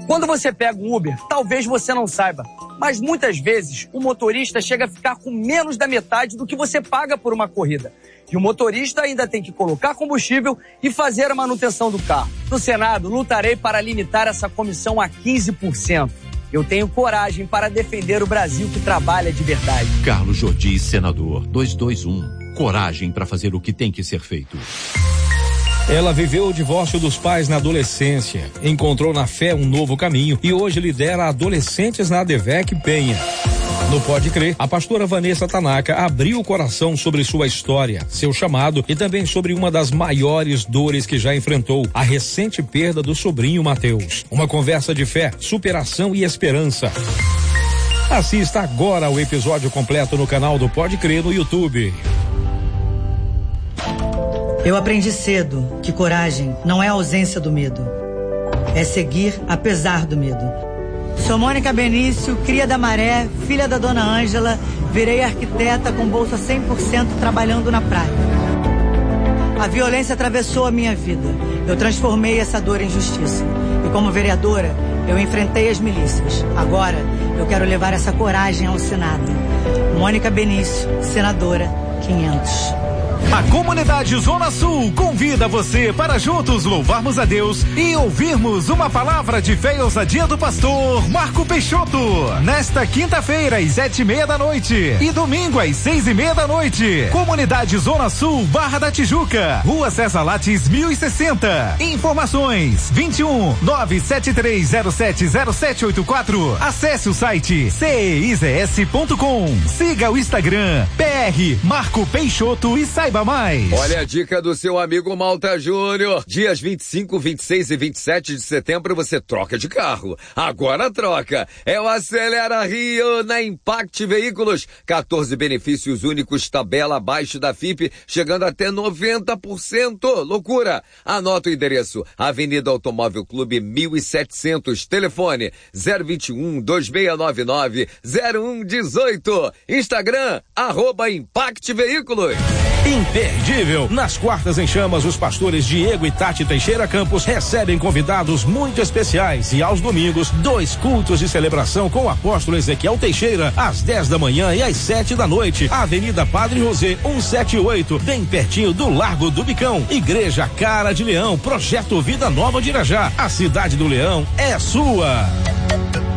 Quando você pega um Uber, talvez você não saiba, mas muitas vezes o motorista chega a ficar com menos da metade do que você paga por uma corrida. E o motorista ainda tem que colocar combustível e fazer a manutenção do carro. No Senado, lutarei para limitar essa comissão a 15%. Eu tenho coragem para defender o Brasil que trabalha de verdade. Carlos Jordi, senador, 221. Coragem para fazer o que tem que ser feito. Ela viveu o divórcio dos pais na adolescência, encontrou na fé um novo caminho e hoje lidera adolescentes na ADVEC Penha. No Pode Crer, a pastora Vanessa Tanaka abriu o coração sobre sua história, seu chamado e também sobre uma das maiores dores que já enfrentou, a recente perda do sobrinho Mateus. Uma conversa de fé, superação e esperança. Assista agora ao episódio completo no canal do Pode Crer no YouTube. Eu aprendi cedo que coragem não é a ausência do medo, é seguir apesar do medo. Sou Mônica Benício, cria da Maré, filha da Dona Ângela, virei arquiteta com bolsa 100% trabalhando na praia. A violência atravessou a minha vida, eu transformei essa dor em justiça. E como vereadora, eu enfrentei as milícias. Agora, eu quero levar essa coragem ao Senado. Mônica Benício, senadora 500. A comunidade Zona Sul convida você para juntos louvarmos a Deus e ouvirmos uma palavra de fé e ousadia do pastor Marco Peixoto. Nesta quinta-feira, às 7:30 da noite e domingo, às 6:30 da noite. Comunidade Zona Sul, Barra da Tijuca, Rua César Lattes, 1060. Informações: 21 973070784. Acesse o site ceizs.com. Siga o Instagram PR Marco Peixoto e saiba mais. Olha a dica do seu amigo Malta Júnior. Dias 25, 26 e 27 de setembro você troca de carro. Agora troca. É o Acelera Rio na Impact Veículos. 14 benefícios únicos, tabela abaixo da FIP, chegando até 90%. Loucura. Anota o endereço. Avenida Automóvel Clube 1700. Telefone 021 2699 0118. Instagram @Impact Veículos. Imperdível! Nas quartas em chamas, os pastores Diego e Tati Teixeira Campos recebem convidados muito especiais e aos domingos, 2 cultos de celebração com o apóstolo Ezequiel Teixeira, às 10 da manhã e às 7 da noite. Avenida Padre José 178, bem pertinho do Largo do Bicão. Igreja Cara de Leão, Projeto Vida Nova de Irajá. A cidade do Leão é sua.